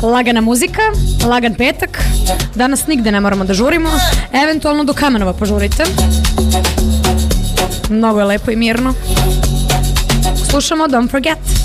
Lagana muzika, lagan petak. Danas nigde ne moramo da žurimo. Eventualno do Kamenova požurite. Mnogo je lepo i mirno. Slušamo Don't Forget.